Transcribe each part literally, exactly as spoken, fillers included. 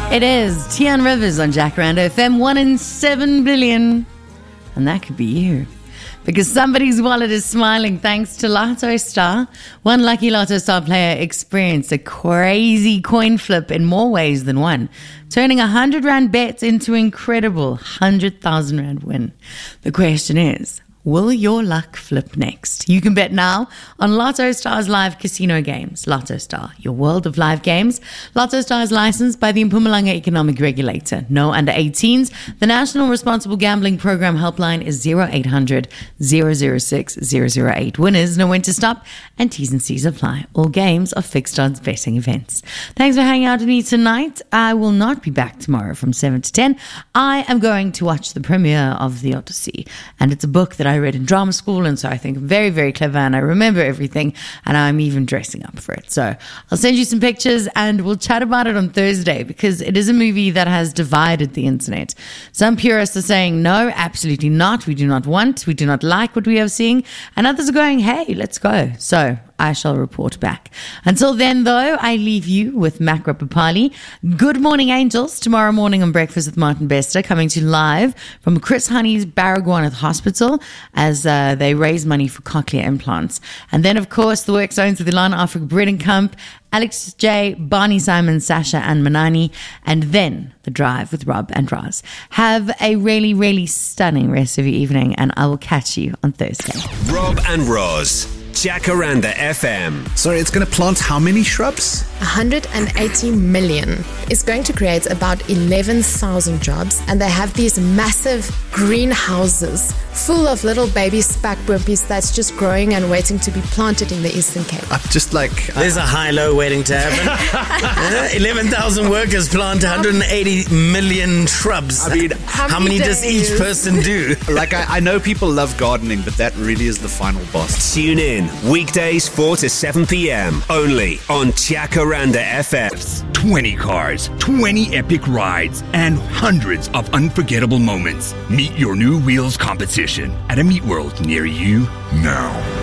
It is Tian Rivers on Jacaranda F M, one in seven billion. And that could be you. Because somebody's wallet is smiling thanks to Lotto Star. One lucky Lotto Star player experienced a crazy coin flip in more ways than one, turning a one hundred rand bet into an incredible one hundred thousand rand win. The question is, will your luck flip next? You can bet now on Lotto Star's live casino games. Lotto Star, your world of live games. Lotto Star is licensed by the Mpumalanga Economic Regulator. No under eighteens. The National Responsible Gambling Program helpline is zero eight hundred, zero zero six, zero zero eight. Winners know when to stop, and T's and C's apply. All games are fixed odds betting events. Thanks for hanging out with me tonight. I will not be back tomorrow from seven to ten. I am going to watch the premiere of The Odyssey, and it's a book that I I read in drama school, and so I think very, very clever, and I remember everything, and I'm even dressing up for it. So I'll send you some pictures and we'll chat about it on Thursday, because it is a movie that has divided the internet. Some purists are saying, no, absolutely not. We do not want, we do not like what we are seeing. And others are going, hey, let's go. So I shall report back. Until then, though, I leave you with Makra Papali. Good morning, angels. Tomorrow morning on Breakfast with Martin Bester, coming to you live from Chris Honey's Baragwanath Hospital as uh, they raise money for cochlear implants. And then, of course, the work zones with Ilana Africa Bredenkamp, Alex J, Barney Simon, Sasha and Manani, and then The Drive with Rob and Roz. Have a really, really stunning rest of your evening, and I will catch you on Thursday. Rob and Roz, Jacaranda F M. Sorry, it's going to plant how many shrubs? one hundred eighty million. It's going to create about eleven thousand jobs, and they have these massive greenhouses full of little baby spac boopies that's just growing and waiting to be planted in the Eastern Cape. I'm just like... There's a high-low waiting to happen. uh, eleven thousand workers plant one hundred eighty million shrubs. I mean, how, how many, many does each person do? Like, I, I know people love gardening, but that really is the final boss. Tune in weekdays four to seven p.m. only on Jacaranda F M. twenty cars, twenty epic rides, and hundreds of unforgettable moments. Meet your new wheels competition at a Meat World near you now.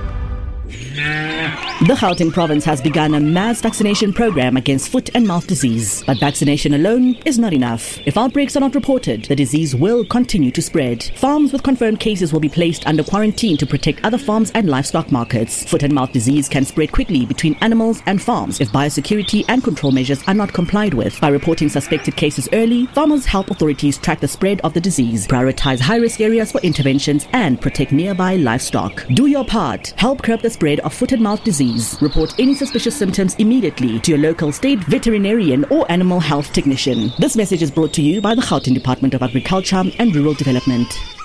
The Gauteng province has begun a mass vaccination program against foot and mouth disease. But vaccination alone is not enough. If outbreaks are not reported, the disease will continue to spread. Farms with confirmed cases will be placed under quarantine to protect other farms and livestock markets. Foot and mouth disease can spread quickly between animals and farms if biosecurity and control measures are not complied with. By reporting suspected cases early, farmers help authorities track the spread of the disease, prioritize high-risk areas for interventions, and protect nearby livestock. Do your part. Help curb the spread of foot and mouth disease. Report any suspicious symptoms immediately to your local state veterinarian or animal health technician. This message is brought to you by the Gauteng Department of Agriculture and Rural Development.